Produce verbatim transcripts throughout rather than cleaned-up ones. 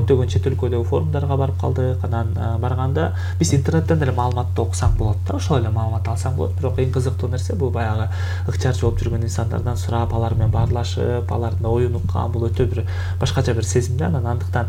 көптөгөн чет өлкөдөгү форумдарга барып калдык. Анан барганда биз интернеттен деле маалыматты окусаң болот да, ошол эле маалымат алсаң болот. Бирок эң кызыктуу нерсе бул баягы ыкчарчы болуп жүргөн инсандардан сурап, алар менен баарлашып, алардын оюн уккан, бул өтө бир башкача бир сезим да. Анан андыктан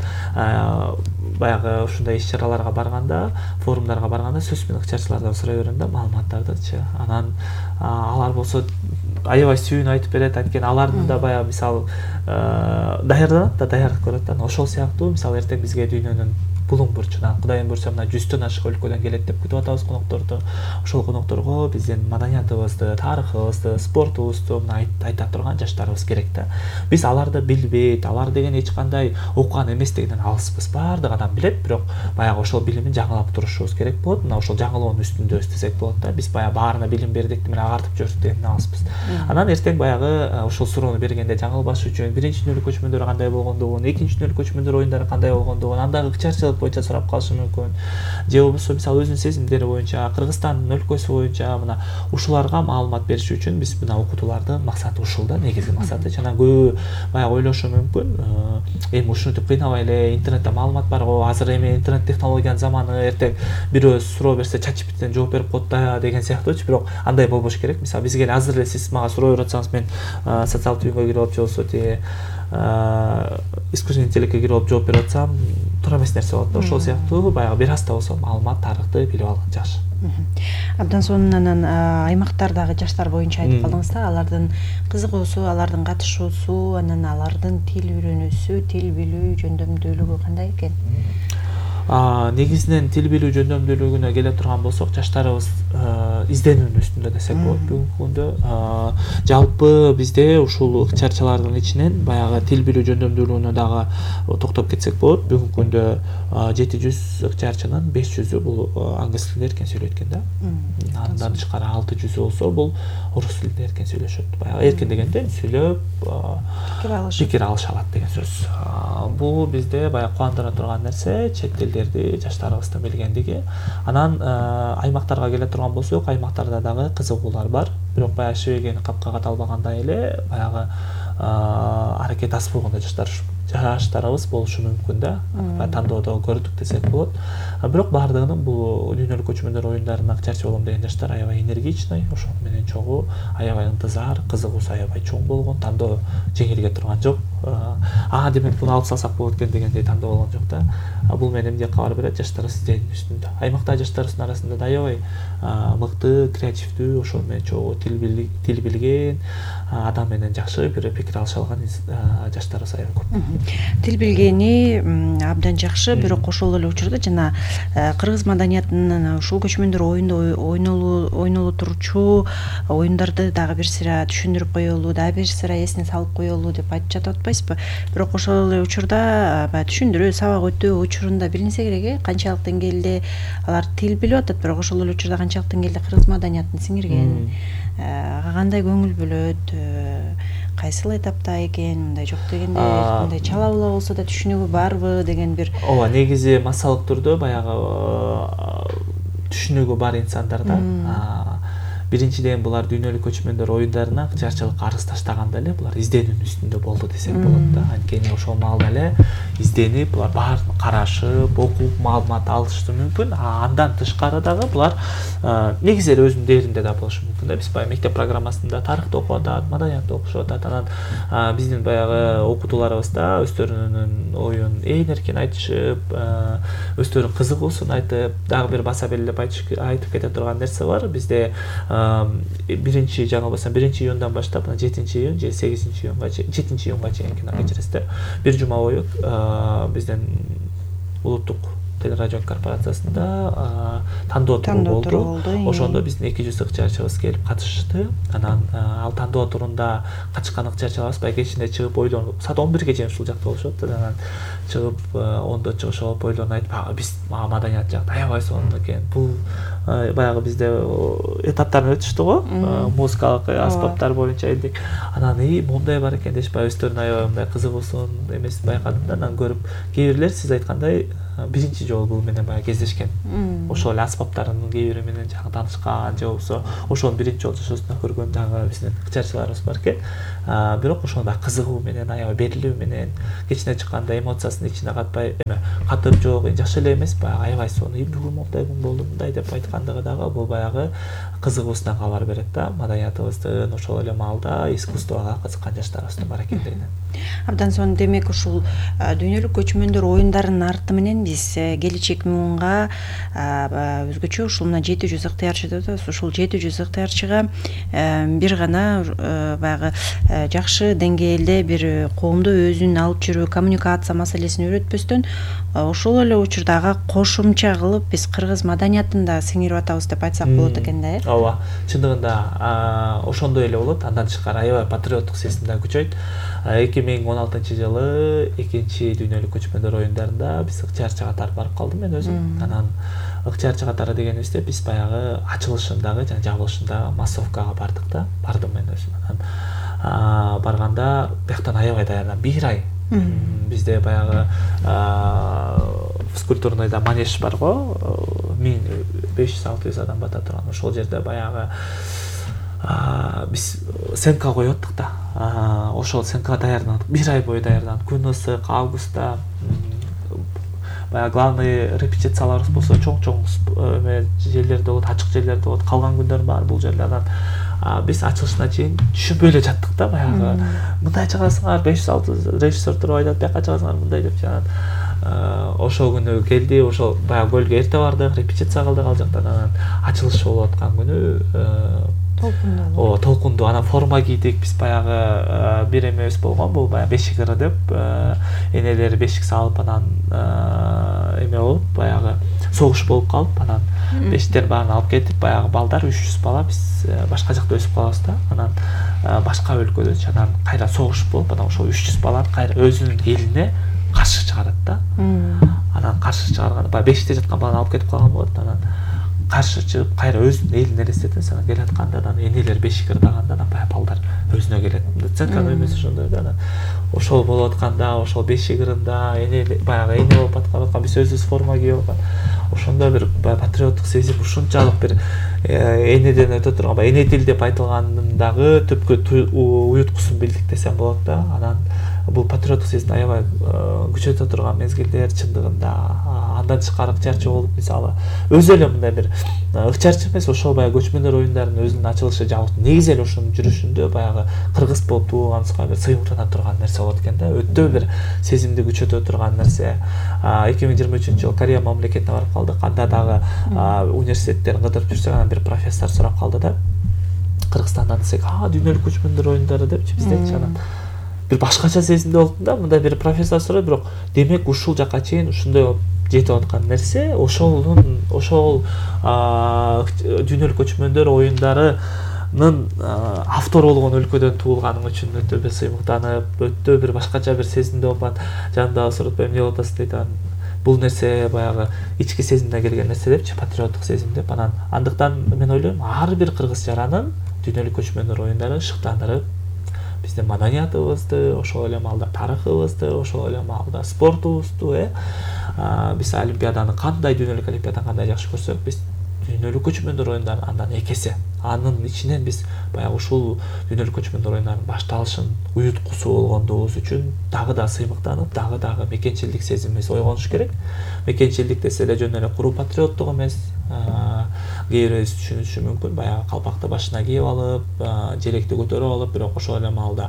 баягы ушундай иш-чараларга барганда, форумдарга барганда сөзсүз менен ыкчарчылардан сурай берем да маалыматтардычы. Анан алар болсо аябай сүйүүнү айтып берет. Анткени алардын да баягы мисалы даярданат да, даярдык көрөт да. Ошол сыяктуу мисалы эртең бизге дүйнөнүн булуң бурчунан, Кудайым буйрса мына жүздөн ашык өлкөдөн келет деп күтүп атабыз конокторду. Ошол конокторго биздин маданиятыбызды, тарыхыбызды, спортубузду мына айта турган жаштарыбыз керек да. Биз аларды билбейт, алар деген эч кандай окуган эместигинен алыспыз. Баардык адам билет, бирок баягы ошол билимин жаңылап турушубуз керек болот. Мына ошол жаңылоонун үстүндө десек болот да. Биз баягы баарына билим бердик, мына агартып жүрдүк дегенден алыспыз. Анан эртең баягы ошол суроону бергенде жаңылбаш үчүн биринчи дүйнөлүк көчмөндөр кандай болгондугун, экинчи дүйнөлүк көчмөндөр оюндары кандай болгондугун, андагы ыкчарчылык боюнча сурап калышы мүмкүн. Же болбосо мисалы өзүнүн сезимдери боюнча, Кыргызстандын өлкөсү боюнча мына ушуларга маалымат бериш үчүн биз мына окутуулардын максаты ушул да, негизги максаты. Анан көбү баягы ойлошу мүмкүн, эми ушинтип кыйнабай эле интернетте маалымат бар го, азыр эми интернет технологиянын заманы, эртең бирөө суроо берсе ChatGPTден жооп берип коет да деген сыяктуучу. Бирок андай болбош керек. Мисалы бизге эле азыр эле сиз мага суроо берип атсаңыз, мен социалдык түйүнгө кирип алып, же болбосо тиги искусственный интеллектке кирип алып жооп берип атсам, туура эмес нерсе болот да. Ошол сыяктуу баягы бир аз да болсо маалымат, тарыхты билип алган жакшы. Абдан сонун. Анан аймактардагы жаштар боюнча айтып калдыңыз да, алардын кызыгуусу, алардын катышуусу, анан алардын тил үйрөнүүсү, тил билүү жөндөмдүүлүгү кандай экен? Негизинен тил билүү жөндөмдүүлүгүнө келе турган болсок, жаштарыбыз изденүүнүн үстүндө десек болот бүгүнкү күндө. Жалпы бизде ушул ыкчарчылардын ичинен баягы тил билүү жөндөмдүүлүгүнө дагы токтоп кетсек болот. Бүгүнкү күндө жети жүз ыкчарчынын беш жүзү бул англис тилинде эркен сүйлөйт экен да. Андан тышкары алты жүзү болсо бул орус тилинде эркен сүйлөшөт. Баягы эркен дегенде сүйлөп пикир алыша алат деген сөз. Бул бизде баягы кубандыра турган нерсе, чет тилдерди жаштарыбыздын билгендиги. Анан аймактарга келе турган болсок, аймактарда дагы кызыгуулар бар. Бирок баягы шибегени капка каталбагандай эле баягы аракет аз болгондой жаштар жаштарыбыз болушу мүмкүн да. Тандоодо көрдүк десек болот. Бирок баардыгынын бул дүйнөлүк көчмөндөр оюндарына ыкчарчы болом деген жаштар аябай энергичный, ошол менен чогуу аябай ынтызар, кызыгуусу аябай чоң болгон, тандоо жеңилге турган жок. А демек буну алып салсак болот экен дегендей тандоо болгон жок да. Бул менен эмне кабар берет? Жаштарыбыз изденүү үстүндө. Аймактагы жаштарыбыздын арасында да аябай мыкты, креативдүү, ошол менен чогуу тил билген, адам менен жакшы бир пикир алыша алган жаштарыбыз аябай көп. Тил билгени абдан жакшы, бирок ошол эле учурда жана кыргыз маданиятынын ушул көчмөндөр оюнда ойноло турчу оюндарды дагы бир сыйра түшүндүрүп коелу, дагы бир сыйра эсине салып коелу деп айтып жатып атпайсызбы? Бирок ошол эле учурда баягы түшүндүрүү, сабак өтүү учурунда билинсе керек э, канчалык деңгээлде алар тил билип атат, бирок ошол эле учурда канчалык деңгээлде кыргыз маданиятын сиңирген, кандай көңүл бөлөт, кайсыл этапта экен, мындай жок дегенде, мындай чала була болсо да түшүнүгү барбы деген бир. Ооба, негизи массалык түрдө баягы түшүнүгү бар инсандарда. Биринчиден булар дүйнөлүк көчмөндөр оюндарына ыкчарчылыкка арыз таштаганда эле булар изденүүнүн үстүндө болду десек болот да. Анткени ошол маалда эле изденип, булар баарын карашып, окуп, маалымат алышы мүмкүн. Андан тышкары дагы булар негизи эле өзүнүн дээринде да болушу мүмкүн да. Биз баягы мектеп программасында тарыхты окуп атат, маданиятты окушуп атат. Анан биздин баягы окутууларыбыз да өздөрүнүн оюн ээн эркен айтышып, өздөрүнүн кызыгуусун айтып, дагы бир баса белгилеп айтып кете турган нерсе бар. Бизде биринчи жаңылбасам биринчи июндан баштап жетинчи июнь же сегизинчи июнга жетинчи июнга чейин кечиресиздер. Бир жума бою биздин улуттук телерадио корпорациясында тандоо туру болду. Ошондо биздин эки жүз ыкчарчыбыз келип катышты. Анан ал тандоо турунда катышкан ыкчарчыларыбыз баягы кечинде чыгып ойлонуп, саат он бирге чейин ушул жакта болушот. Анан чыгып ондо чыгышып ойлонуп айтып, биз маданият жакта аябай сонун экен. Бул баягы бизде этаптарын өтүштү го, музыкалык аспаптар боюнча эдик. Анан и мондай бар экен дешип, өздөрүнүн аябай мындай кызыгуусун эмесин байкадым да. Анан көрүп, кээ бирлер сиз айткандай биринчи жолу бул менен баягы кездешкен. Ошол эле аспаптарынын кээ бири менен жаңы таанышкан же болбосо ошону биринчи жолу жашоосунда көргөн жаңы биздин ыкчарчыларыбыз бар экен. Бирок ошону баягы кызыгуу менен, аябай берилүү менен, кечине чыкканда эмоциясын ичине катпай, эме катып жок, жакшы эле эмес, баягы аябай сону бүгүн мондай күн болду, мындай деп айткандыгы дагы бул баягы кызыгуусунан кабар берет да. Маданиятыбыздын ошол эле маалда искусствого кызыккан жаштарыбыздын бар экендигинен. Абдан сонун. Демек ушул дүйнөлүк көчмөндөр оюндарынын арты менен биз келечек муунга өзгөчө ушул мына жети жүз ыктыярчы деп атабыз. Ушул жети жүз ыктыярчыга бир гана баягы жакшы деңгээлде бир коомду өзүн алып жүрүү, коммуникация маселесин үйрөтпөстөн ошол эле учурда ага кошумча кылып биз кыргыз маданиятын да сиңирип атабыз деп айтсак болот экен да, э? Ооба, чындыгында ошондой эле болот. Андан тышкары аябай патриоттук сезим да күчөйт. эки миң он алтынчы жылы экинчи дүйнөлүк көчмөндөр оюндарында биз ыкчарчы катары барып калдым мен өзүм. Анан ыкчарчы катары дегенибизде биз баягы ачылышындагы жана жабылышындагы массовкага бардык да. Бардым мен өзүм. Анан барганда бияктан аябай даярданып бир ай бизде баягы физкультурныйда манеж бар го, миң беш жүз алты жүз адам бата турган. Ошол жерде баягы биз сенка коюп аттык да. Ошол сенкага даярдандык. Бир ай бою даярдандык. Күн ысык, августта баягы главный репетицияларыбыз болсо чоң-чоң жерлерде болот, ачык жерлерде болот. Калган күндөр бар бул жерлерден. Биз ачылышына чейин түшүнбөй эле жаттык да баягы. Мындай чыгасыңар, беш жүз алты режиссер туруп айтат, бияка чыгасыңар мындай деп жанан. Ошол күнү келди, ошол баягы көлгө эрте бардык, репетиция кылдык ал жактан. Анан ачылыш болуп аткан күнү толкундуу. О, толкундуу. Анан форма кийдик, биз баягы бир эмебиз болгон, бул баягы бешик ырдып, энелери бешик салып, анан эме болуп, баягы согуш болуп калып, анан бешиктерин баарын алып кетип, баягы балдар үч жүз бала биз башка жакта өсүп калабыз да. Анан башка өлкөдө анан кайра согуш болуп, анан ошол үч жүз баланы кайра өзүнүн элине каршы чыгарат да. Анан каршы чыгарганда баягы бешикте жаткан баланы алып кетип калган болот. Анан каршы чыгып кайра өзүнүн элине элестетет. Анан келатканда анан энелер бешик ырдаганда анан баягы балдар өзүнө келет. Ценканын эмеси ошондой да. Анан ошол болуп атканда, ошол бешик ырында эне баягы эне болуп аткан, биз өзүбүз форма кийип аткан. Ошондо бир баягы патриоттук сезим, ушунчалык бир энеден өтө турган, баягы эне тил деп айтылгандагы түпкү уюткусун билдик десем болот да. Анан бул патриоттук сезимди аябай күчөтө турган мезгилдер чындыгында. Андан тышкары ыкчарчы болуп, мисалы өзү эле мындай бир ыкчарчы эмес, ошол баягы көчмөндөр оюндарынын өзүнүн ачылышы жабылышы негизи эле ошонун жүрүшүндө баягы кыргыз болуп туулганыбызга бир сыймыктана турган нерсе болот экен да. Өтө бир сезимди күчөтө турган нерсе. эки миң жыйырма үчүнчү жылы Корея мамлекетине барып калдык. Анда дагы университеттерин кыдырып жүрсөк, анан бир профессор сурап калды да. Кыргызстандан десек, а дүйнөлүк көчмөндөр оюндары депчи биздечи. Анан бир башкача сезимде болдум да. Мындай бир профессор сурап, бирок демек ушул жака чейин ушундай жетип аткан нерсе, ошолун ошол дүйнөлүк көчмөндөр оюндарынын автору болгон өлкөдөн туулганым үчүн өтө бир сыймыктанып, өтө бир башкача бир сезимде болуп, жанымдагы сурап, эмне болуп атасың дейт. Анан бул нерсе баягы ички сезимден келген нерсе депчи, патриоттук сезим деп. Анан андыктан мен ойлойм, ар бир кыргыз жаранын дүйнөлүк көчмөндөр оюндары шыктандырып, биздин маданиятыбызды, ошол эле маалда тарыхыбызды, ошол эле маалда спортубузду, э биз олимпиаданы кандай, дүйнөлүк олимпиаданы кандай жакшы көрсөк, биз дүйнөлүк көчмөндөр оюндарын андан эки эсе. Анын ичинен биз баягы ушул дүйнөлүк көчмөндөр оюндарынын башталышын уюткусу болгондугубуз үчүн дагы да сыймыктанып, дагы дагы мекенчилдик сезимибиз ойгонуш керек. Мекенчилдик десе эле жөн эле куру патриоттук эмес. Кээ бирөөбүз түшүнүшү мүмкүн, баягы калпакты башына кийип алып, желекти көтөрүп алып, бирок ошол эле маалда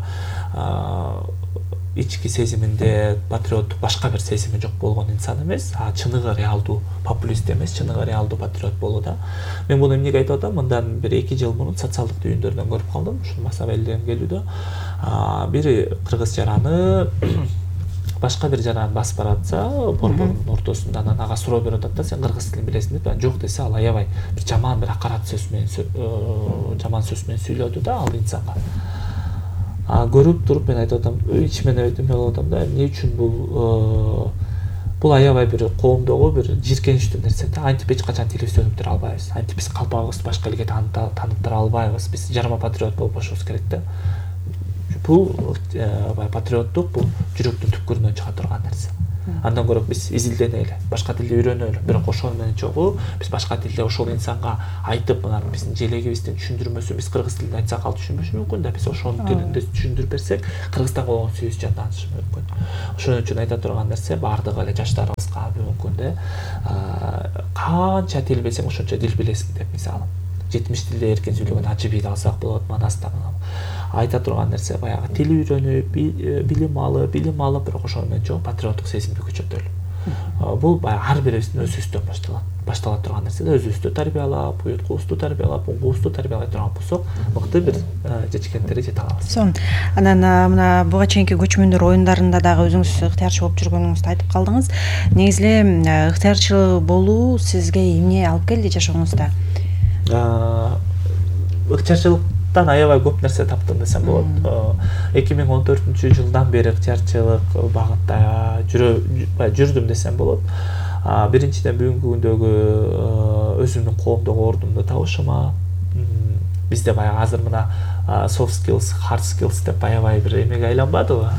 ички сезиминде патриоттук башка бир сезими жок болгон инсан эмес, а чыныгы реалдуу популист эмес, чыныгы реалдуу патриот болуу да. Мен муну эмнеге айтып атам? Мындан бир эки жыл мурун социалдык түйүндөрдөн көрүп калдым, ушул масабелден келүүдө. Бир кыргыз жараны башка бир жараны басып баратса, борбордун ортосунда анан ага суроо берип атат да, сен кыргыз тилин билесиң деп. Анан жок десе, ал аябай бир жаман бир акарат сөз менен жаман сөз менен сүйлөдү да ал инсанга. А көрүп туруп мен айтып атам, ичимен эметиме болуп атам да, эмне үчүн бул бул аябай бир коомдогу бир жиркеничтүү нерсе да. Антип эч качан тилибизди өнүктүрө албайбыз. Антип биз калпагыбызды башка элге тааныптыра албайбыз. Биз жарма патриот болуп бошубуз керек да. Бул патриоттук, бул жүрөктүн түпкүрүнөн чыга турган нерсе. Андан көрө биз изилденели, башка тилди үйрөнөлү. Бирок ошол менен чогуу биз башка тилде ошол инсанга айтып, мына биздин желегибиздин түшүндүрмөсү, биз кыргыз тилинде айтсак ал түшүнбөшү мүмкүн да, биз ошонун тилинде түшүндүрүп берсек, кыргызстанга болгон сүйүүсү жандаанышы мүмкүн. Ошон үчүн айта турган нерсе, бардыгы эле жаштарыбызга бүгүнкү күндө канча тил билсең ошончо дил билесиң деп, мисалы жетимиш тилде эркин сүйлөгөн Ачы бийди алсак болот, Манаста. Айта турган нерсе баягы тил үйрөнүп, билим алып, билим алып, бирок ошол менен чогуу патриоттук сезимди күчөтөлү. Бул баягы ар бирибиздин өзүбүздөн башталат. Баштала турган нерсе да өзүбүздү тарбиялап, уюткубузду тарбиялап, уңгубузду тарбиялай турган болсок, мыкты бир жетишкендерге жете алабыз. Сон, анан мына буга чейинки көчмөндөр оюндарында дагы өзүңүз ыктыярчы болуп жүргөнүңүздү айтып калдыңыз. Негизи эле ыктыярчы болуу сизге эмне алып келди жашооңузда? Ыктыярчылыктан аябай көп нерсе таптым десем болот. эки миң он төртүнчү жылдан бери ыктыярчылык багытта жүрдүм десем болот. Биринчиден бүгүнкү күндөгү өзүмдүн коомдогу ордумду табышыма, бизде баягы азыр мына soft skills, hard skills деп аябай бир эмеге айланбадыбы?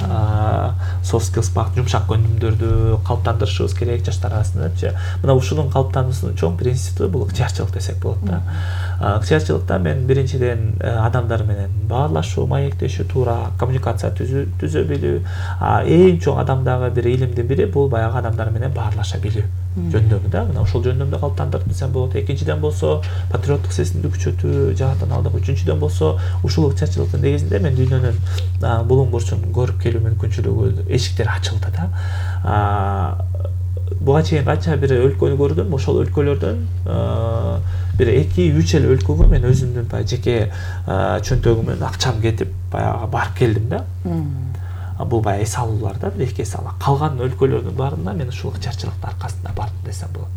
Soft skills багыт жумшак көндүмдөрдү калыптандырышыбыз керек жаштар арасында депчи. Мына ушунун калыптануусунун чоң бир институту бул ыктыярчылык десек болот да. Ыктыярчылыкта мен биринчиден адамдар менен баарлашуу, маектешүү, туура коммуникация түзө билүү, эң чоң адамдагы бир илимдин бири бул баягы адамдар менен баарлаша билүү жөндөмү да. Мына ошол жөндөмдү калыптандырып десем болот. Экинчиден болсо патриоттук сезимди күчөтүү жаатан алдык. Үчүнчүдөн болсо ушул ыктыярчылыктын негизинде мен дүйнөнүн булуң бурчун көрүп келүү мүмкүнчүлүгү эшиктери ачылды да. Буга чейин канча бир өлкөнү көрдүм, ошол өлкөлөрдөн бир эки үч эле өлкөгө мен өзүмдүн баягы жеке чөнтөгүм менен акчам кетип баягы барып келдим да. Бул баягы эс алуулар да, бир эки эс алуу. Калган өлкөлөрдүн баарына мен ушул ыктыярчылыктын аркасында бардым десем болот.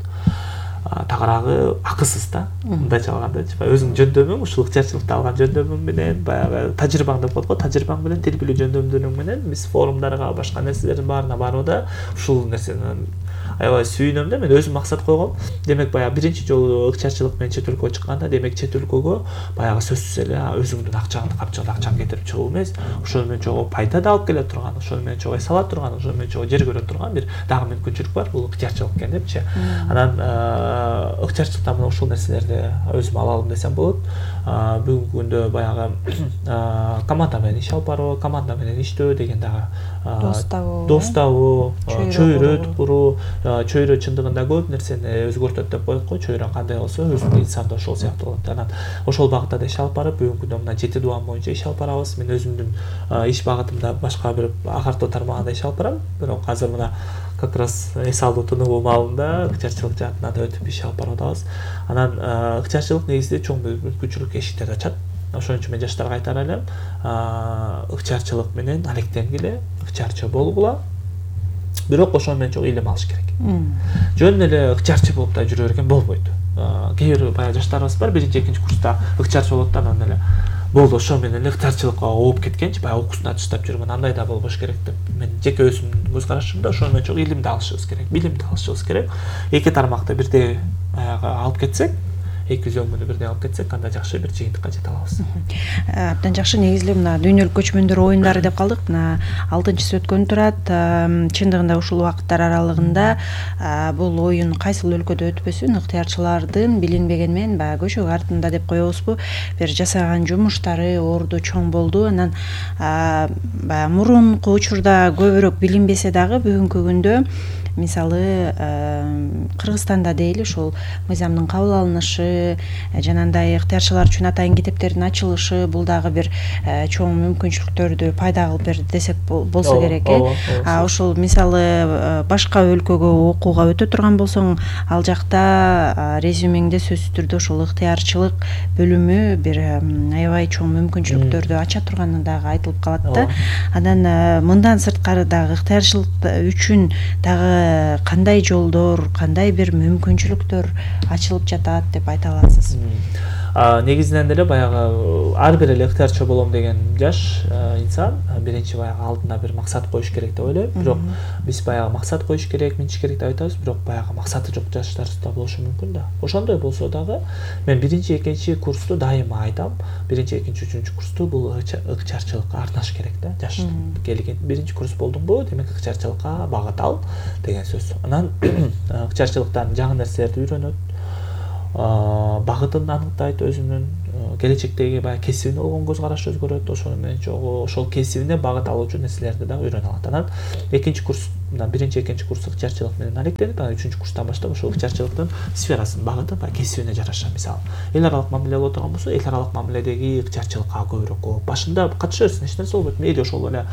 Тагыраагы акысыз да. Мындайча алганда, өзүңдүн жөндөмүң, ушул ыктыярчылыкта алган жөндөмүң менен, баягы тажрыйбаң деп коет го, тажрыйбаң менен, тил билүү жөндөмдөрүң менен биз форумдарга, башка нерселердин баарына барууда ушул нерсени аябай сүйүнөм да. Мен өзүм максат койгом. Демек баягы биринчи жолу ыктыярчылык менен чет өлкөгө чыкканда, демек чет өлкөгө баягы сөзсүз эле өзүңдүн акчаңды капчыгында акчаң кетирип чыгуу эмес, ошол менен чогуу пайда да алып келе турган, ошол менен чогуу эс ала турган, ошол менен чогуу жер көрө турган бир дагы мүмкүнчүлүк бар. Бул ыктыярчылык экен депчи. Анан ыктыярчылыктан мына ушул нерселерди өзүм ала алдым десем болот. Бүгүнкү күндө баягы команда менен иш алып баруу, команда менен иштөө деген дагы дос табуу, чөйрөт куруу, чөйрө чындыгында көп нерсени өзгөртөт деп коет го. Чөйрө кандай болсо, өзүнүн инсан да ошол сыяктуу болот. Анан ошол багытта да иш алып барып, бүгүнкү күндө мына жети дубан боюнча иш алып барабыз. Мен өзүмдүн иш багытымда башка бир агартуу тармагында иш алып барам. Бирок азыр мына как раз эс алуу тынугу маалында ыктыярчылык жаатына да өтүп иш алып барып атабыз. Анан ыктыярчылык негизинде чоң мүмкүнчүлүк эшиктерди ачат. Ошон үчүн мен жаштарга айтар элем, ыктыярчылык менен алектенгиле, ыктыярчы болгула. Бирок ошол менен чогуу илим алыш керек. Жөн эле ыктыярчы болуп да жүрө берген болбойт. Кээ бир баягы жаштарыбыз бар, биринчи, экинчи курста ыктыярчы болот да, анан эле болду, ошол менен эле ыктыярчылыкка ооп кеткенчи, баягы окуусун таштап жүргөн, андай да болбош керек деп. Мен жеке өзүмдүн көз карашымда ошол менен чогуу илимди алышыбыз керек, билимди алышыбыз керек. Эки тармакты бирдей баягы алып кетсек, эки зөңгүнү бирдей алып кетсек, анда жакшы бир жыйынтыкка жете алабыз. Абдан жакшы. Негизи эле мына дүйнөлүк көчмөндөр оюндары деп калдык. Мына алтынчысы өткөнү турат. Чындыгында ушул убакыттар аралыгында бул оюн кайсыл өлкөдө өтпөсүн, ыктыярчылардын билинбеген менен баягы көчөк артында деп коебузбу, бир жасаган жумуштары орду чоң болду. Анан баягы мурунку учурда көбүрөөк билинбесе дагы бүгүнкү күндө мисалы Кыргызстанда дейли ушул мыйзамдын кабыл алынышы, жанагындай ыктыярчылар үчүн атайын китептердин ачылышы, бул дагы бир чоң мүмкүнчүлүктөрдү пайда кылып берди десек болсо керек. А ошол мисалы башка өлкөгө окууга өтө турган болсоң, ал жакта резюмеңде сөзсүз түрдө ошол ыктыярчылык бөлүмү бир аябай чоң мүмкүнчүлүктөрдү ача турганы дагы айтылып калат да. Анан мындан сырткары дагы ыктыярчылык үчүн дагы кандай жолдор, кандай бир мүмкүнчүлүктөр ачылып жатат деп айта аласыз? негизинен деле баягы ар бир эле ыктыярчы болом деген жаш инсан биринчи баягы алдына бир максат коюш керек деп ойлойм. Бирок биз баягы максат коюш керек, минтиш керек деп айтабыз, бирок баягы максаты жок жаштарыбыз да болушу мүмкүн да. Ошондой болсо дагы мен биринчи, экинчи курсту дайыма айтам. Биринчи, экинчи, үчүнчү курсту бул ыкчарчылыкка арнаш керек да. Жаш келген биринчи курс болдуңбу, демек ыкчарчылыкка багыт ал деген сөз. Анан ыкчарчылыктан жаңы нерселерди үйрөнөт. Багытын аныктайт, өзүнүн келечектеги баягы кесибине болгон көз карашы өзгөрөт. Ошону менен чогуу ошол кесибине багыт алуучу нерселерди да үйрөнө алат. Анан экинчи курс, биринчи, экинчи курс ыкчарчылык менен алектенип, анан үчүнчү курстан баштап ошол ыкчарчылыктын сферасын, багытын баягы кесибине жараша, мисалы эл аралык мамиле боло турган болсо, эл аралык мамиледеги ыкчарчылыкка көбүрөөк кооп. Башында катыша берсин, эч нерсе болбойт. Мейли ошол эле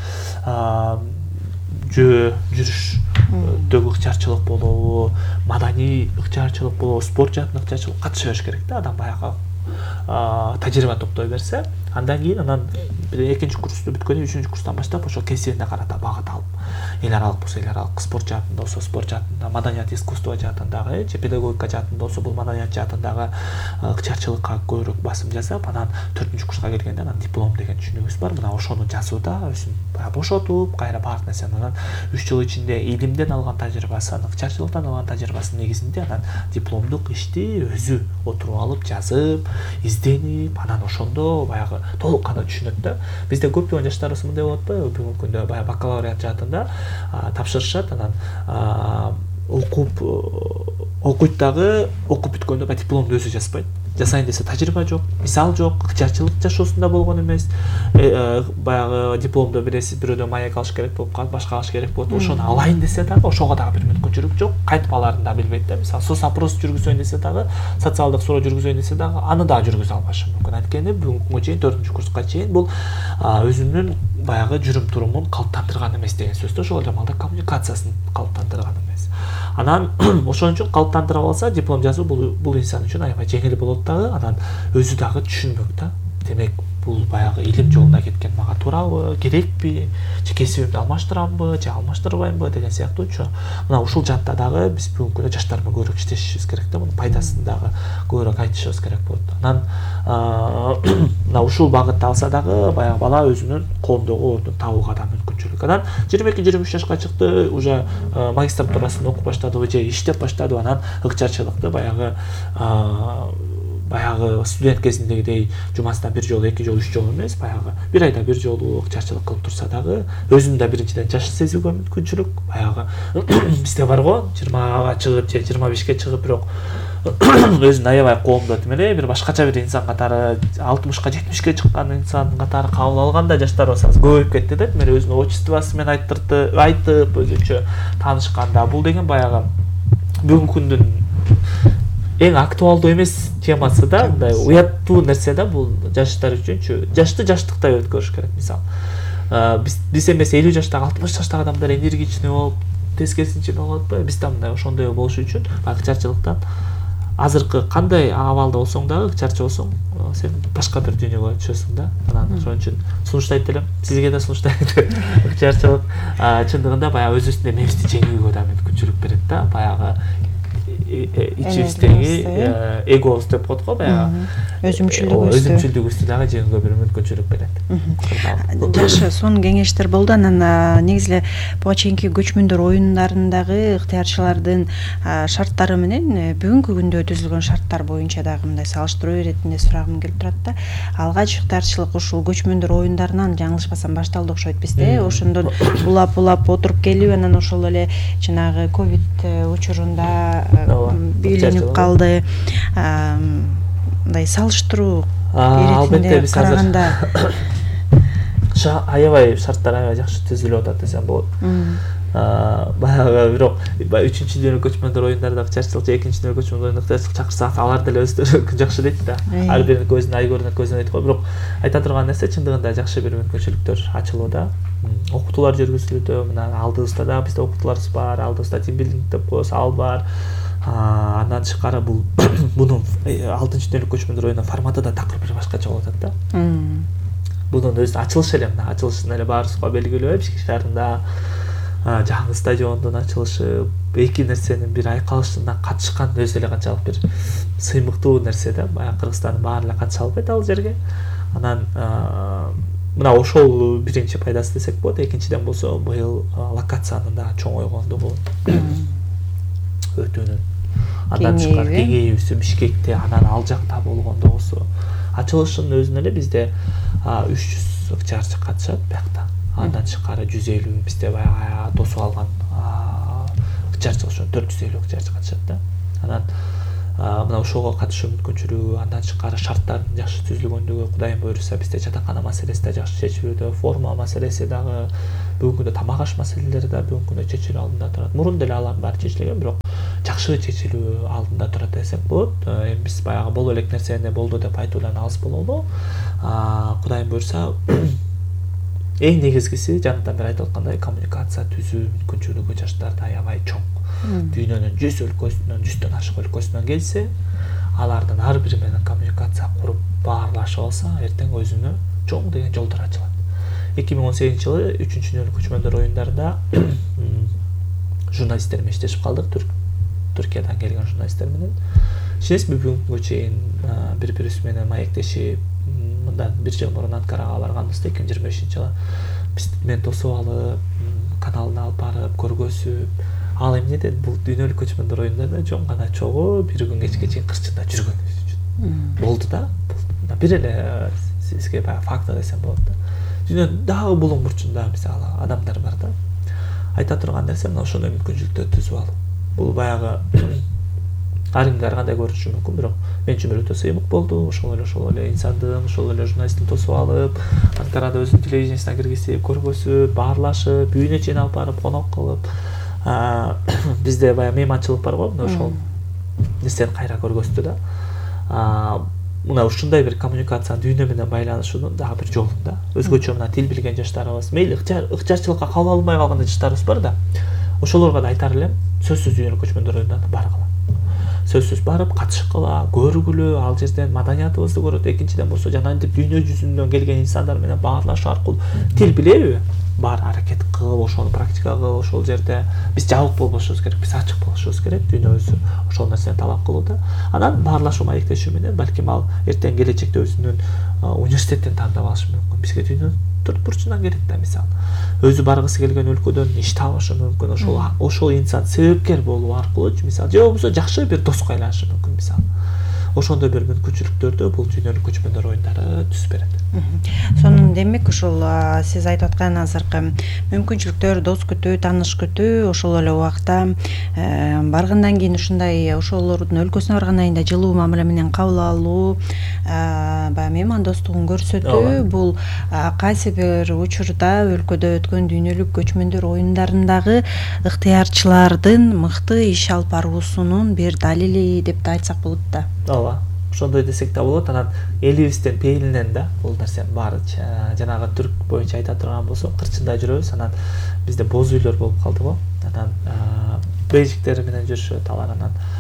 жөө жүрүштөгү ыкчарчылык болобу, маданий ыкчарчылык болобу, спорт жаатында ыкчарчылык катыша бериш керек да. Адам баягы тажрыйба топтой берсе, андан кийин анан экинчи курсту бүткөндөн үчүнчү курстан баштап ошол кесибине карата багыт алып, эл аралык болсо эл аралык, спорт жаатында болсо спорт жаатында, маданият искусство жаатындагы же педагогика жаатында болсо бул маданият жаатындагы ыкчарчылыкка көбүрөөк басым жасап, анан төртүнчү курска келгенде анан диплом деген түшүнүгүбүз бар. Мына ошону жазууда өзүн баягы бошотуп, кайра баардык нерсени анан үч жыл ичинде илимден алган тажрыйбасын, ыкчарчылыктан алган тажрыйбасынын негизинде анан дипломдук ишти өзү отуруп алып, жазып, изденип, анан ошондо баягы толук кандуу түшүнөт да. Бизде көптөгөн жаштарыбыз мындай болот атпайбы, бүгүнкү күндө баягы бакалавриат жаатында тапшырышат, анан окуп окуйт дагы, окуп бүткөндө баягы дипломду өзү жазбайт. Жасайын десе тажрыйба жок, мисал жок, ыкчарчылык жашоосунда болгон эмес. Баягы дипломдо биресе бирөөдөн маек алыш керек болуп калат, башка алыш керек болот. Ошону алайын десе дагы ошого дагы бир мүмкүнчүлүк жок. Кантип аларын да билбейт да. Мисалы соцопрос жүргүзөйүн десе дагы, социалдык суроо жүргүзөйүн десе дагы аны да жүргүзө албашы мүмкүн. Анткени бүгүнкү күнгө чейин төртүнчү курска чейин бул өзүнүн баягы жүрүм турумун калыптандырган эмес деген сөз да. Ошол эле маалда коммуникациясын калыптандырган эмес. Анан ошон үчүн калыптандырып алса, диплом жазуу бул бул инсан үчүн аябай жеңил болот дагы. Анан өзү дагы түшүнбөк да. Демек бул баягы илим жолуна кеткен мага туурабы, керекпи, же кесибимди алмаштырамбы, же алмаштырбаймбы деген сыяктуучу. Мына ушул жаатта дагы биз бүгүнкү күндө жаштар менен көбүрөөк иштешибиз керек да. Мунун пайдасын дагы көбүрөөк айтышыбыз керек болот. Анан мына ушул багытты алса дагы баягы бала өзүнүн коомдогу ордун табууга да мүмкүнчүлүк. Анан жыйырма эки жыйырма үч жашка чыкты, уже магистратурасын окуп баштадыбы же иштеп баштадыбы, анан ыкчарчылыкты баягы баягы студент кезиндегидей жумасына бир жолу, эки жолу, үч жолу эмес, баягы бир айда бир жолу ыкчарчылык кылып турса дагы өзүн да биринчиден жаш сезүүгө мүмкүнчүлүк. Баягы бизде бар го, жыйырмага чыгып же жыйырма бешке чыгып, бирок өзүн аябай коомдо эле бир башкача бир инсан катары, алтымышка жетимишке чыккан инсан катары кабыл алганда жаштарыбыз аз көбөйүп кетти да. Мен өзүнүн отчествосу менен айттырды, айтып өзүнчө таанышканда бул деген баягы бүгүнкү күндүн эң актуалдуу эмес темасы да, мындай уяттуу нерсе да бул жаштар үчүнчү. Жашты жаштыктай өткөрүш керек. Мисалы биз биз эмес элүү жаштагы, алтымыш жаштагы адамдар энергичный болуп, тескерисинче болуп атпайбы? Биз да мындай ошондой болуш үчүн ыкчарчылыктан азыркы кандай абалда болсоң дагы, ыкчарчы болсоң, сен башка бир дүйнөгө түшөсүң да. Анан ошон үчүн сунуштайт элем, сизге да сунуштайт. Ыкчарчылык чындыгында баягы өзүбүздүн эмебизди жеңүүгө да мүмкүнчүлүк берет да. Баягы ичибиздеги эгобуз деп коет го, баягы өзүмчүлдүгүбүздү өзүмчүлдүгүбүздү дагы жеңүүгө бир мүмкүнчүлүк берет. Жакшы, сонун кеңештер болду. Анан негизи эле буга чейинки көчмөндөр оюндарындагы ыктыярчылардын шарттары менен бүгүнкү күндө түзүлгөн шарттар боюнча дагы мындай салыштыруу иретинде сурагым келип турат да. Алгач ыктыярчылык ушул көчмөндөр оюндарынан жаңылышпасам башталды окшойт бизде. Ошондон улап улап отуруп келип, анан ошол эле жанагы ковид учурунда бийленип калды. Мындай салыштыруу иретинде караганда аябай шарттар аябай жакшы түзүлүп атат десем болот. Баягы бирок үчүнчү дүйнөлүк көчмөндөр оюндарында ыкчарчылык же экинчи дүйнөлүк көчмөндөр оюндарында ыкчарчылык чакырса, алар деле өздөрү жакшы дейт да. Ар биринин көзүнө ай көрүнөт, көзүнө дейт го. Бирок айта турган нерсе чындыгында жакшы бир мүмкүнчүлүктөр ачылууда. Окутуулар жүргүзүлүүдө, мына алдыбызда да бизде окутууларыбыз бар, алдыбызда тимбилдинг деп коебуз, ал бар. Андан тышкары бул мунун алтынчы дүйнөлүк көчмөндөр оюнунун форматы да такыр бир башкача болуп атат да. Мунун өзү ачылышы эле, мына ачылышын эле баарыбызга белгилүү, Бишкек шаарында жаңы стадиондун ачылышы, эки нерсенин бир айкалышына катышкан өзү эле канчалык бир сыймыктуу нерсе да. Баягы Кыргызстандын баары эле катыша албайт ал жерге. Анан мына ошол биринчи пайдасы десек болот. Экинчиден болсо быйыл локациянын да чоңойгондугу, өтүүнүн андан тышкары кеңейүүсү Бишкекте, анан ал жакта болгондугусу. Ачылышынын өзүнө эле бизде үч жүз ыкчарчы катышат биякта. Андан тышкары жүз элүү бизде баягы тосуп алган ыкчарчы ошо төрт жүз элүү ыкчарчы катышат да. Анан мына ошого катышуу мүмкүнчүлүгү, андан тышкары шарттардын жакшы түзүлгөндүгү, Кудайым буйруса бизде жатакана маселеси да жакшы чечилүүдө, форма маселеси дагы, бүгүнкү күндө тамак аш маселелери да бүгүнкү күндө чечилүү алдында турат. Мурун деле алардын баары чечилген, бирок жакшы чечилүү алдында турат десек болот. Эми биз баягы боло элек нерсени болду деп айтуудан алыс бололу. Кудайым буйруса эң негизгиси жанатан бери айтып аткандай коммуникация түзүү мүмкүнчүлүгү жаштарда аябай чоң. Дүйнөнүн жүз өлкөсүнөн, жүздөн ашык өлкөсүнөн келсе, алардын ар бири менен коммуникация куруп баарлашып алса, эртең өзүнө чоң деген жолдор ачылат. эки миң он сегизинчи жылы үчүнчү дүйнөлүк көчмөндөр оюндарында журналисттер менен иштешип калдык, Түркиядан келген журналисттер менен. Ишенесизби, бүгүнкү күнгө чейин бири-бирибиз менен маектешип, мындан бир жыл мурун Анкарага барганыбызда эки миң жыйырма бешинчи жылы биз мен тосуп алып, каналына алып барып көргөзүп, ал эмнеден бул дүйнөлүк көчмөндөр оюндарында жөн гана чогуу бир күн кечке чейин кырчында жүргөнүбүз үчүн болду да. Бир эле сизге баягы факт десем болот да. Дүйнөнүн дагы булуң бурчунда мисалы адамдар бар да. Айта турган нерсе мына ошондой мүмкүнчүлүктөрдү түзүп алуу. Бул баягы ар кимге ар кандай көрүнүшү мүмкүн, бирок мен үчүн өтө сыймык болду. Ошол эле ошол эле инсандын, ошол эле журналисттин тосуп алып, Анкарада өзүнүн телевидениесине киргизип, көргөзүп, баарлашып, үйүнө чейин алып барып, конок кылып, бизде баягы мейманчылык бар го, ошол нерсени кайра көргөздү да. Мына ушундай бир коммуникациянын дүйнө менен байланышуунун дагы бир жолунда өзгөчө мына тил билген жаштарыбыз, мейли ыкчарчылыкка кабыл албай калган жаштарыбыз бар да. Ошолорго да айтар элем, сөзсүз дүйнөлүк көчмөндөр оюндарына баргыла. Сөзсүз барып катышкыла, көргүлө, ал жерден маданиятыбызды көрөт. Экинчиден болсо жанагынтип дүйнө жүзүнөн келген инсандар менен баарлашуу аркылуу тил билеби? Бар аракет кыл, ошону практика кыл, ошол жерде биз жабык болбошубуз керек, биз ачык болушубуз керек, дүйнөбүз ошол нерсени талап кылууда. Анан баарлашуу, маектешүү менен балким ал эртең келечекте өзүнүн университетин тандап алышы мүмкүн. Бизге дүйнөнүн төрт бурчунан келет да, мисалы. Өзү баргысы келген өлкөдөн иш табышы мүмкүн, ошол ошол инсан себепкер болуу аркылуу, мисалы, же болбосо жакшы бир доска айланышы мүмкүн, мисалы. Ошондой бир мүмкүнчүлүктөрдү бул дүйнөлүк көчмөндөр оюндары түзүп берет. Сонун демек ошол сиз айтып аткан азыркы мүмкүнчүлүктөр, дос күтүү, тааныш күтүү, ошол эле убакта баргандан кийин ушундай ошолордун өлкөсүнө баргандан кийин да жылуу мамиле менен кабыл алуу, баягы меймандостугун көрсөтүү, бул кайсы бир учурда өлкөдө өткөн дүйнөлүк көчмөндөр оюндарындагы ыктыярчылардын мыкты иш алып баруусунун бир далили деп да айтсак болот да. Ооба, ошондой десек да болот. Анан элибиздин пейилинен да бул нерсенин баары жанагы түрк боюнча айта турган болсом, кырчында жүрөбүз. Анан бизде боз үйлөр болуп калды го. Анан бейжиктер менен жүрүшөт алар.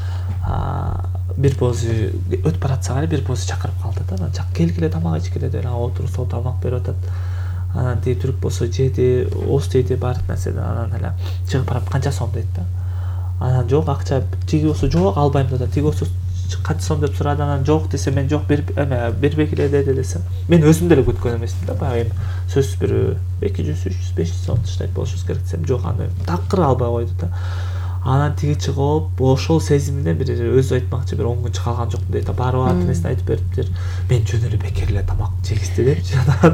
Анан бир боз үй өтүп баратсак эле бир боз чакырып калды да. Анан келгиле тамак ичкиле деп отуруп сол тамак берип атат. Анан тиги түрк болсо жеди, ооз жеди бар нерседен, анан эле чыгып барып канча сом дейт да. Анан жок акча, тиги болсо жок албайм деп, тиги болсо канча сом деп сурады. Анан жок десе, мен жок берип эме бербегиле деди десем, мен өзүм деле күткөн эмесмин да. Баягы сөзсүз бир эки жүз, үч жүз, беш жүз сом таштайт болушубуз керек десем, жок, аны такыр албай койду да. Анан тиги чыгып, ошол сезиминен бир өзү айтмакчы, бир он күн чыга алган жокмун дейт. Барып атынесин айтып бериптир. Мен жөн эле бекер эле тамак жегизди депчи.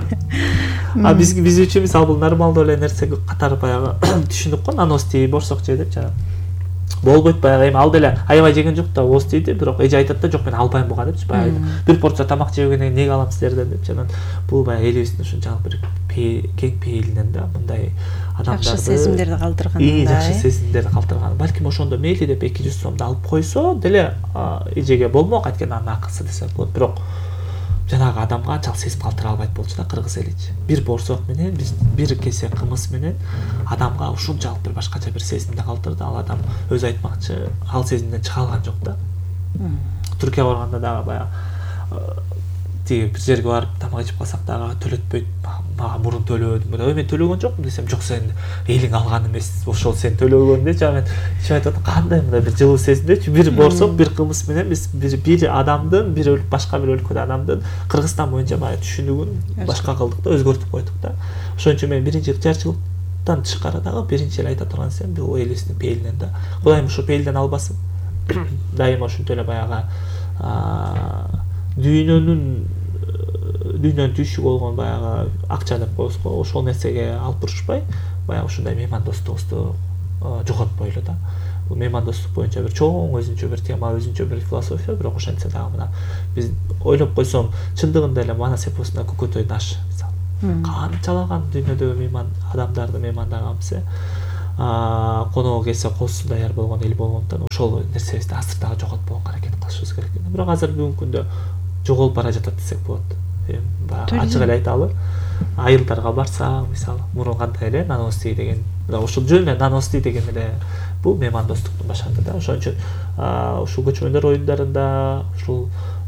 А биз биз үчүн мисалы бул нормалдуу эле нерсе катары баягы түшүндүк го, нанос тиги, борсок же деп жана. Болбойт, баягы эми ал деле аябай жеген жок да, ооз дейди, бирок эже айтат да, жок мен албайм буга депчи. Баягы бир порция тамак жегенге эмнеге алам силерден депчи. Анан бул баягы элибиздин ушунчалык бир кең пейилинен да мындай адамдарды жакшы сезимдерди калтырган, жакшы сезимдерди калтырган. Балким ошондо мейли деп эки жүз сомду алып койсо деле эжеге болмок, айткан анын акысы десек болот. Бирок жанагы адамга анчалык сезим калтыра албайт болчу да кыргыз эличи. Бир борсок менен, биз бир кесе кымыз менен адамга ушунчалык бир башкача бир сезимди калтырды. Ал адам өзү айтмакчы, ал сезимден чыга алган жок да. Түркияга барганда дагы баягы тиги бир жерге барып тамак ичип калсак дагы төлөтпөйт, мага мурун төлөдүм. Ой мен төлөгөн жокмун десем, жок сен элиң алган эмес, ошол сен төлөгөн дечи. Мен ичип айтып атам, кандай мындай бир жылуу сезимдечи, бир борсок, бир кылмыш менен биз бир бир адамдын, бир өлкө башка бир өлкөдө адамдын Кыргызстан боюнча баягы түшүнүгүн башка кылдык да, өзгөртүп койдук да. Ошон үчүн мен биринчи ыкчарчылыктан тышкары дагы биринчи эле айта турган нерсем бул элибиздин пейилинен да. Кудайым ушу пейилден албасын. Дайыма ушинтип эле баягы дүйнөнүн дүйнөнүн түйшүгү болгон баягы акча деп коебуз го, ошол нерсеге алып бурушпай, баягы ушундай меймандостугубузду жоготпойлу да. Бул меймандостук боюнча бир чоң өзүнчө бир тема, өзүнчө бир философия, бирок ошентсе дагы мына биз ойлоп койсом, чындыгында эле Манас эпосунда Көкөтөй таш мисалы. Канчалаган дүйнөдөгү мейман адамдарды меймандаганбыз э. Коного келсе косу даяр болгон эл болгондуктан ошол нерсебизди азыр дагы жоготпогонго аракет кылышыбыз керек. Бирок азыр бүгүнкү күндө жоголуп бара жатат десек болот. Баягы ачык эле айталы, айылдарга барсак, мисалы, мурун кандай эле наности деген, ушул жөн эле наности деген эле бул меймандостуктун башында да. Ошон үчүн ушул көчмөндөр оюндарында, ушул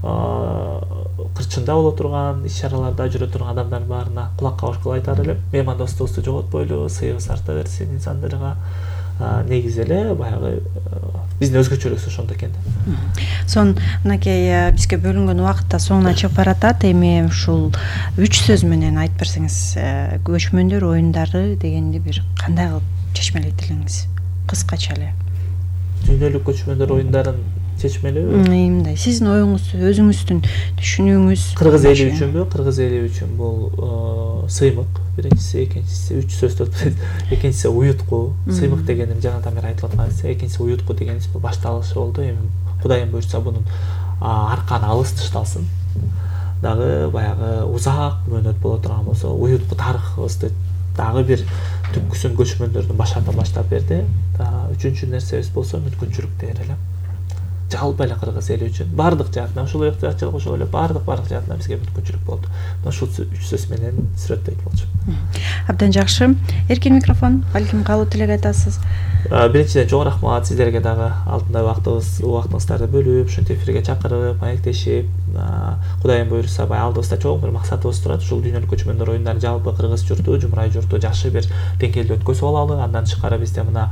кырчында боло турган иш-чараларда жүрө турган адамдардын баарына кулак кабышкыла айтар элем, меймандостугубузду жоготпойлу, сыйыбыз арта берсин инсандарга. Негизи эле баягы биздин өзгөчөлүгүбүз ошондо экен да. Сон мынакей бизге бөлүнгөн убакыт да соңуна чыгып баратат. Эми ушул үч сөз менен айтып берсеңиз, көчмөндөр оюндары дегенди бир кандай кылып чечмелейт элеңиз? Кыскача эле. Дүйнөлүк көчмөндөр оюндарын чечмелөө. Мындай сиздин оюңуз, өзүңүздүн түшүнүүңүз. Кыргыз эли үчүнбү? Кыргыз эли үчүн бул сыймык биринчиси, экинчиси үч сөз, экинчиси уютку. Сыймык дегеним жанадан бери айтылып аткан нерсе, экинчиси уютку дегенибиз бул башталышы болду. Эми Кудайым буйрса мунун арканы алыс ташталсын. Дагы баягы узак мөөнөт боло турган болсо, уютку тарыхыбызды дагы бир түпкүсүн көчмөндөрдүн башардан баштап берди. Үчүнчү нерсебиз болсо мүмкүнчүлүк дээр элем. Жалпы эле кыргыз эли үчүн бардык жаатынан, ушул ыктыярчылык ошол эле бардык бардык жаатынан бизге мүмкүнчүлүк болду. Мына ушул үч сөз менен сүрөттөйт болчу. Абдан жакшы. Эркин микрофон, балким калуу тилек айтасыз. Биринчиден чоң рахмат сиздерге дагы алтындай убактыбыз, убактыңыздарды бөлүп, ушинтип эфирге чакырып, маектешип, Кудайым буйрса баягы алдыбызда чоң бир максатыбыз турат. Ушул дүйнөлүк көчмөндөр оюндары жалпы кыргыз журту, жумрай журту жакшы бир деңгээлде өткөзүп алалы. Андан тышкары бизде мына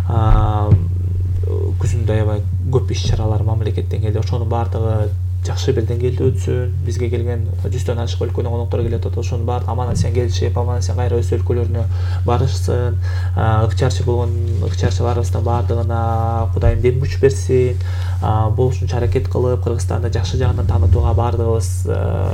күзүндө аябай көп иш-чаралар мамлекет деңгээлде, ошонун баардыгы жакшы бир деңгээлде өтсүн. Бизге келген жүздөн ашык өлкөнүн коноктору келип атат. Ошонун баары аман эсен келишип, аман эсен кайра өз өлкөлөрүнө барышсын. Ыкчарчы болгон ыкчарчыларыбыздын баардыгына Кудайым дем күч берсин. Болушунча аракет кылып, Кыргызстанды жакшы жагынан таанытууга баардыгыбыз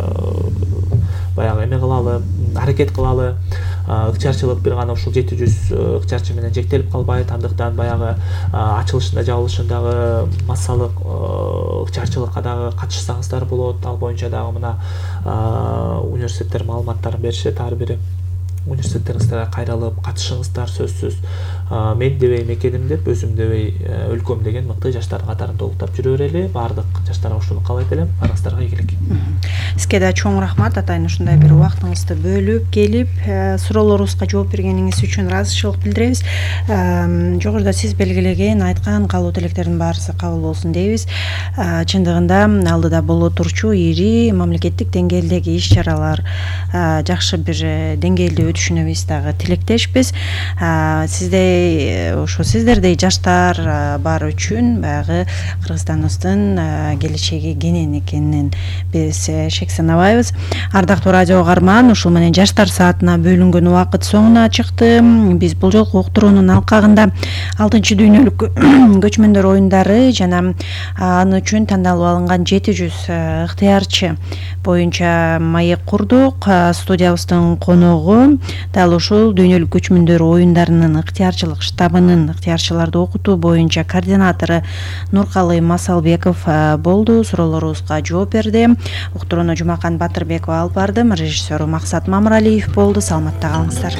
баягы эме кылалы, аракет кылалы. Ыкчарчылык бир гана ушул жети жүз ыкчарчы менен чектелип калбайт. Андыктан баягы ачылышында, жабылышындагы массалык ыкчарчылыкка дагы катышсаңыздар болот. Ал боюнча дагы мына университеттер маалыматтарын беришет. Ар бири университеттериңизге кайрылып катышыңыздар сөзсүз. Мен дебей мекеним деп, өзүм дебей өлкөм деген мыкты жаштардын катарында улуктап жүрө берели. Баардык жаштарга ушуну каалайт элем. Барыңыздарга ийгилик. Сизге да чоң рахмат, атайын ушундай бир убактыңызды бөлүп келип, суроолорубузга жооп бергениңиз үчүн ыраазычылык билдиребиз. Жогоруда сиз белгилеген, айткан каалоо тилектердин баарысы кабыл болсун дейбиз. Чындыгында алдыда боло турчу ири мамлекеттик деңгээлдеги иш-чаралар жакшы бир деңгээлде өтүшүнө биз дагы тилектешпиз. Сиздей ошо сиздердей жаштар бар үчүн баягы Кыргызстаныбыздын келечеги кенен экенин биз шек санабайбыз. Ардактуу радио угарман, ушул менен жаштар саатына бөлүнгөн убакыт соңуна чыкты. Биз бул жолку уктуруунун алкагында алтынчы дүйнөлүк көчмөндөр оюндары жана аны үчүн тандалып алынган жети жүз ыктыярчы боюнча маек курдук. Студиябыздын коногу дал ушул дүйнөлүк көчмөндөр оюндарынын ыктыярчылык штабынын ыктыярчыларды окутуу боюнча координатору Нуркалы Масалбеков болду. Суроолорубузга жооп берди. Уктурууну Жумакан Батырбекова алып бардым. Режиссеру Максат Мамыралиев болду. Саламатта калыңыздар.